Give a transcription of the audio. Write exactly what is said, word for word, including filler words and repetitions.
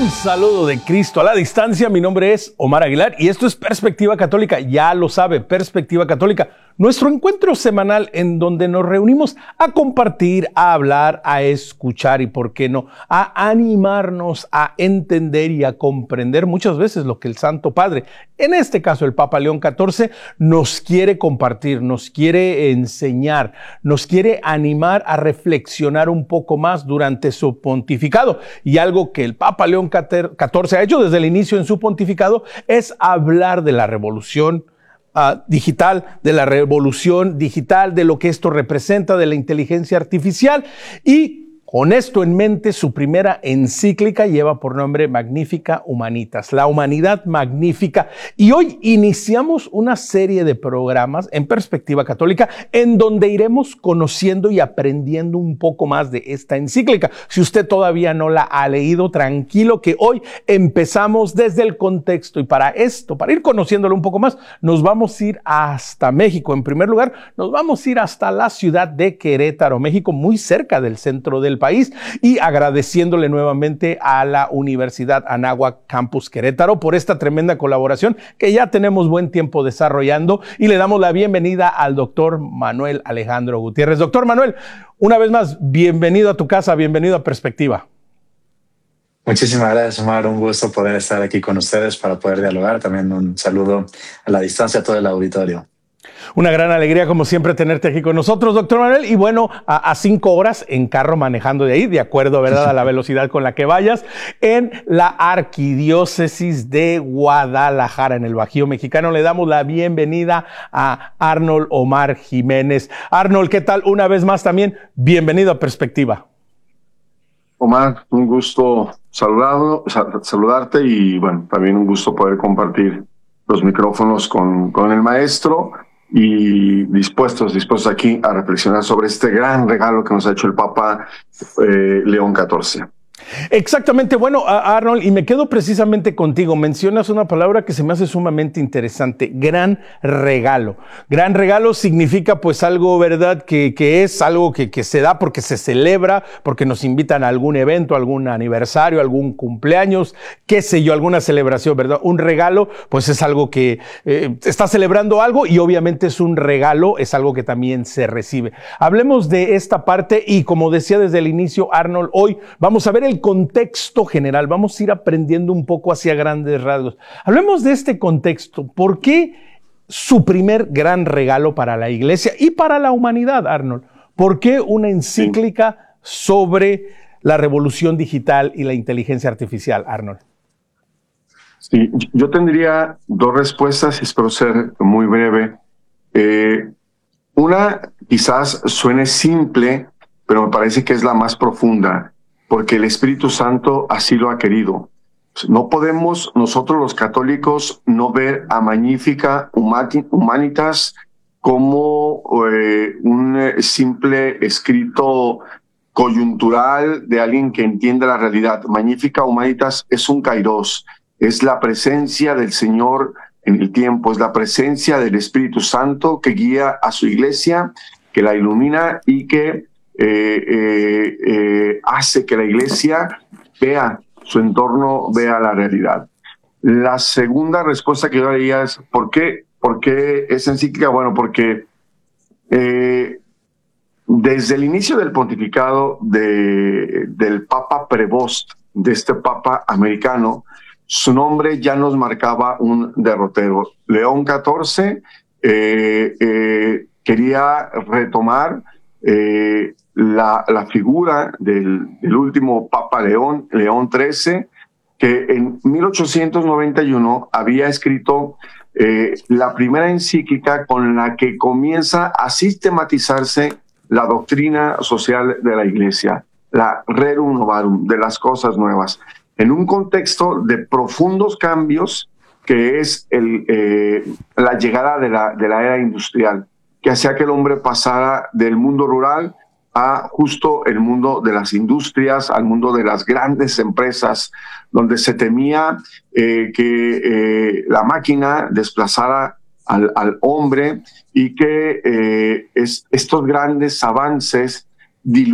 Un saludo de Cristo a la distancia. Mi nombre es Omar Aguilar y esto es Perspectiva Católica. Ya lo sabe, Perspectiva Católica. Nuestro encuentro semanal en donde nos reunimos a compartir, a hablar, a escuchar y, por qué no, a animarnos a entender y a comprender muchas veces lo que el Santo Padre, en este caso el Papa León catorce, nos quiere compartir, nos quiere enseñar, nos quiere animar a reflexionar un poco más durante su pontificado. Y algo que el Papa León catorce ha hecho desde el inicio en su pontificado es hablar de la revolución Uh, digital, de la revolución digital, de lo que esto representa, de la inteligencia artificial. Y con esto en mente, su primera encíclica lleva por nombre Magnificat Humanitas, la humanidad magnífica. Y hoy iniciamos una serie de programas en Perspectiva Católica en donde iremos conociendo y aprendiendo un poco más de esta encíclica. Si usted todavía no la ha leído, tranquilo que hoy empezamos desde el contexto. Y para esto, para ir conociéndolo un poco más, nos vamos a ir hasta México. En primer lugar, nos vamos a ir hasta la ciudad de Querétaro, México, muy cerca del centro del país. país y agradeciéndole nuevamente a la Universidad Anáhuac Campus Querétaro por esta tremenda colaboración que ya tenemos buen tiempo desarrollando, y le damos la bienvenida al doctor Manuel Alejandro Gutiérrez. Doctor Manuel, una vez más, bienvenido a tu casa, bienvenido a Perspectiva. Muchísimas gracias, Omar. Un gusto poder estar aquí con ustedes para poder dialogar. También un saludo a la distancia a todo el auditorio. Una gran alegría, como siempre, tenerte aquí con nosotros, doctor Manuel. Y bueno, a, a cinco horas en carro manejando de ahí, de acuerdo, ¿verdad?, a la velocidad con la que vayas, en la Arquidiócesis de Guadalajara, en el Bajío Mexicano. Le damos la bienvenida a Arnold Omar Jiménez. Arnold, ¿qué tal? Una vez más también, bienvenido a Perspectiva. Omar, un gusto saludado, saludarte y bueno, también un gusto poder compartir los micrófonos con, con el maestro y dispuestos, dispuestos aquí a reflexionar sobre este gran regalo que nos ha hecho el Papa eh, León catorce. Exactamente. Bueno, Arnold, y me quedo precisamente contigo. Mencionas una palabra que se me hace sumamente interesante: gran regalo. Gran regalo significa pues algo, ¿verdad?, que, que es algo que, que se da porque se celebra, porque nos invitan a algún evento, algún aniversario, algún cumpleaños, qué sé yo, alguna celebración, ¿verdad? Un regalo pues es algo que eh, está celebrando algo, y obviamente es un regalo, es algo que también se recibe. Hablemos de esta parte y, como decía desde el inicio, Arnold, hoy vamos a ver el contexto general, vamos a ir aprendiendo un poco hacia grandes rasgos. Hablemos de este contexto. ¿Por qué su primer gran regalo para la Iglesia y para la humanidad, Arnold? ¿Por qué una encíclica sobre la revolución digital y la inteligencia artificial, Arnold? Sí, yo tendría dos respuestas y espero ser muy breve. Eh, una quizás suene simple, pero me parece que es la más profunda, porque el Espíritu Santo así lo ha querido. No podemos nosotros los católicos no ver a Magnificat Humanitas como eh, un simple escrito coyuntural de alguien que entiende la realidad. Magnificat Humanitas es un kairos, es la presencia del Señor en el tiempo, es la presencia del Espíritu Santo que guía a su iglesia, que la ilumina y que Eh, eh, eh, hace que la iglesia vea su entorno, vea la realidad. La segunda respuesta que yo daría es ¿por qué, por qué es encíclica? Bueno, porque eh, desde el inicio del pontificado de, del Papa Prevost, de este Papa americano, su nombre ya nos marcaba un derrotero. León catorce eh, eh, quería retomar eh, La, la figura del, del último Papa León, León trece, que en mil ochocientos noventa y uno había escrito eh, la primera encíclica con la que comienza a sistematizarse la doctrina social de la Iglesia, la Rerum Novarum, de las cosas nuevas, en un contexto de profundos cambios que es el, eh, la llegada de la, de la era industrial, que hacía que el hombre pasara del mundo rural a justo el mundo de las industrias, al mundo de las grandes empresas, donde se temía eh, que eh, la máquina desplazara al, al hombre y que eh, es, estos grandes avances